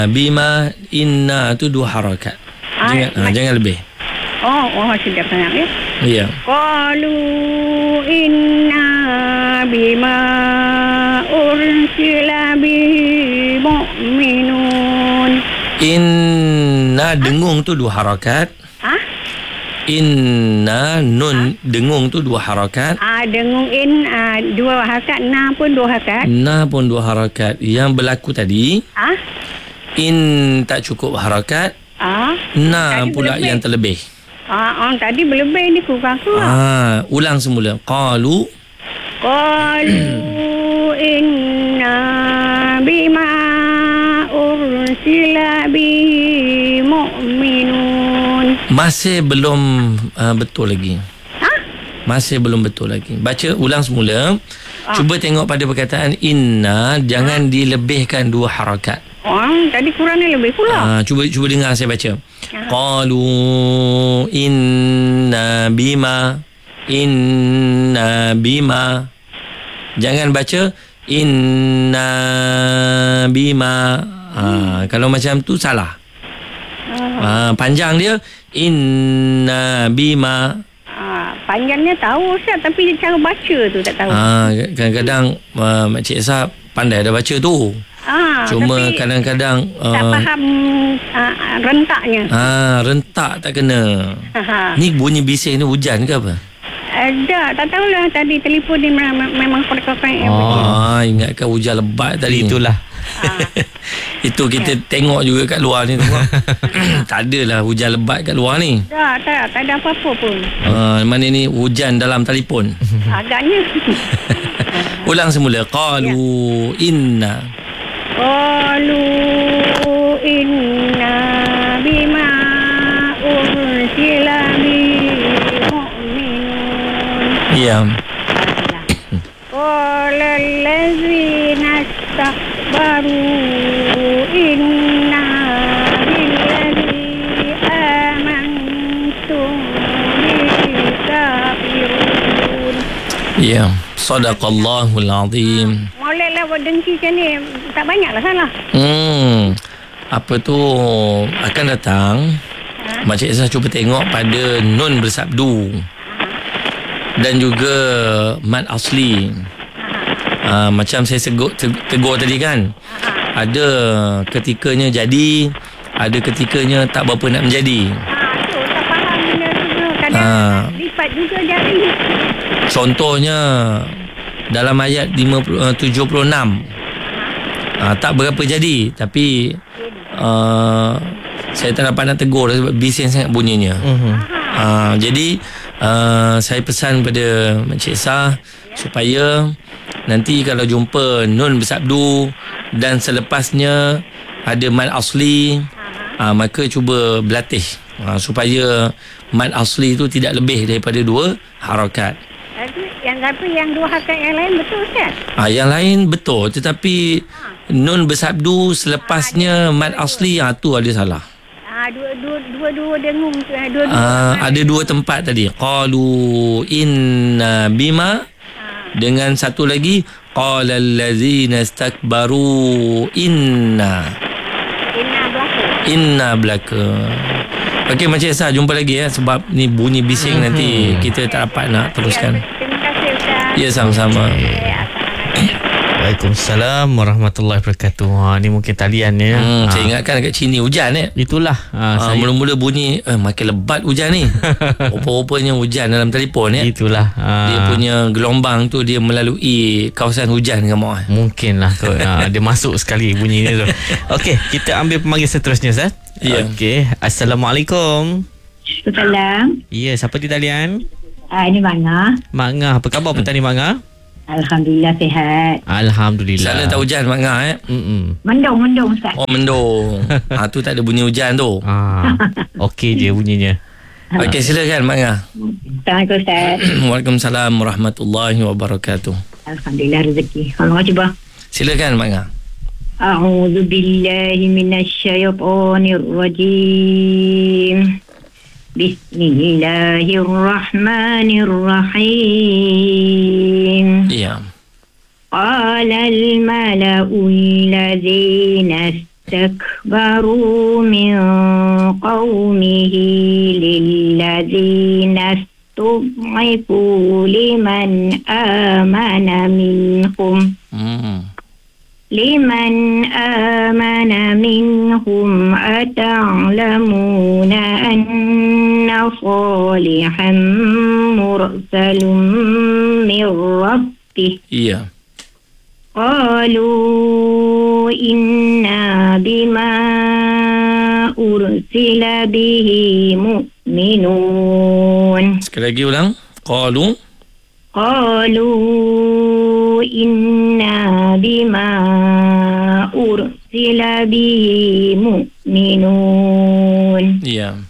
bima, inna tu dua harakat. Jangan lebih. Sedap sangat ya. Ya. Qalu inna bima ursila bihi mu'minun. Inna dengung tu dua harakat. Inna nun dengung tu dua harakat. Dengung dua harakat, na pun dua harakat. Na pun dua harakat. Yang berlaku tadi in tak cukup harakat. Na pula berlebih. Yang terlebih. Tadi berlebih ni kurang. Ulang semula. Qalu inna bima ursila bihi mu'minun. Masih belum betul lagi. Masih belum betul lagi. Baca ulang semula. Cuba tengok pada perkataan inna, jangan dilebihkan dua harakat. Tadi kurangnya lebih pula. Cuba dengar saya baca. Qalu inna bima. Jangan baca inna bima. Kalau macam tu salah. Panjang dia inna bima. Panjangnya tahu Ustaz, tapi cara baca tu tak tahu. Kadang-kadang Makcik Esa pandai dah baca tu. Cuma kadang-kadang tak faham rentaknya. Rentak tak kena. Ni bunyi bising ni hujan ke apa? Tak tahulah, tadi telefon ni memang korek-korek. Ingatkan hujan lebat tadi. Itulah. Itu kita tengok juga kat luar ni. Tak adalah hujan lebat kat luar ni. Tak ada apa-apa pun. Mana ni hujan dalam telefon. Agaknya. Ulang semula. Qalu inna bima ursila bihi mu'minun. Ya. Qala allazina istakbaru inna billadzi amantum bihi kafirun. Ya. Sadaqallahul azim. Maulah dengki macam ni tak banyaklah salah. Apa tu akan datang. Makcik Esa cuba tengok pada nun bersabdu dan juga mad asli. Macam saya tegur tadi kan, ada ketikanya jadi, ada ketikanya tak berapa nak menjadi. Tu tak faham benda tu. Kadang lipat juga jadi. Contohnya dalam ayat 76 tak berapa jadi, tapi saya tak dapat nak tegur sebab bising sangat bunyinya. Jadi saya pesan pada Makcik Esa supaya nanti kalau jumpa nun bersabdu dan selepasnya ada mad asli, maka cuba berlatih supaya mad asli itu tidak lebih daripada dua harakat. Yang dua harakat yang lain betul Ustaz? Yang lain betul, tetapi nun bersabdu selepasnya mad asli, tu ada salah. Dua dengung. Ada dua tempat tadi. Qalu inna bima. Dengan satu lagi qala allazina istakbaru inna belaka. Okey Makcik Esa, jumpa lagi ya, sebab ni bunyi bising nanti kita tak dapat nak teruskan. Terima kasih Ustaz. Ya, sama-sama. Waalaikumsalam warahmatullahi wabarakatuh. Ni mungkin taliannya. Saya ingatkan dekat sini hujan Itulah. Mula-mula bunyi makin lebat hujan ni. Rupa-rupanya hujan dalam telefon Itulah. Dia punya gelombang tu dia melalui kawasan hujan ke mak. Mungkinlah kot. Dia masuk sekali bunyi ni tu. Okey, kita ambil pemanggil seterusnya Ustaz. Ya. Okey. Assalamualaikum. Salam. Ya, siapa di talian? Ini Manga. Mak Ngah, apa khabar petani Mak Ngah? Alhamdulillah sihat. Alhamdulillah. Sana tak hujan Mak Ngah Mendung Ustaz. Mendung. Tu tak ada bunyi hujan tu. Okey je bunyinya. Okey, silakan Mak Ngah. Assalamualaikum Ustaz. Waalaikumsalam warahmatullahi wabarakatuh. Alhamdulillah rezeki. Allah cuba. Silakan Mak Ngah. A'udzu billahi minasyaitonir rajim. Bismillahirrahmanirrahim. Ya. Qala al-mala'u alladhina اسْتَكْبَرُوا مِنْ قَوْمِهِ لِلَّذِينَ اسْتُضْعِفُوا لِمَنْ آمَنَ منهم أتعلمون أن صالحا مرسل من ربه Ya. قالوا إنا بما أرسل به مؤمنون Sekali lagi ulang. قالوا إنا بما أرسل به مؤمنون Ya.